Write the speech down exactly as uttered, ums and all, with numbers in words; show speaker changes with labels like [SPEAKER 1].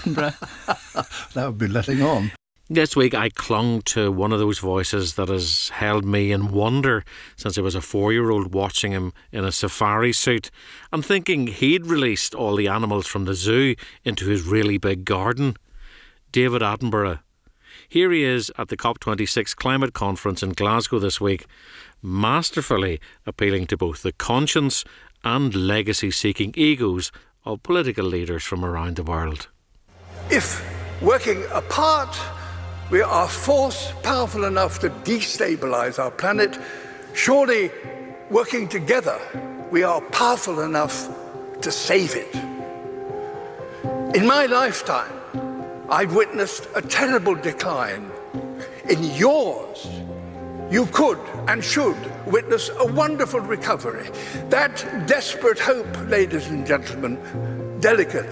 [SPEAKER 1] Attenborough.
[SPEAKER 2] That would be letting on.
[SPEAKER 3] This week I clung to one of those voices that has held me in wonder since I was a four-year-old watching him in a safari suit and thinking he'd released all the animals from the zoo into his really big garden. David Attenborough. Here he is at the COP twenty-six climate conference in Glasgow this week, masterfully appealing to both the conscience and legacy-seeking egos of political leaders from around the world.
[SPEAKER 4] If working apart we are a force powerful enough to destabilise our planet, surely working together we are powerful enough to save it. In my lifetime, I've witnessed a terrible decline. In yours, you could and should witness a wonderful recovery. That desperate hope, ladies and gentlemen, delicate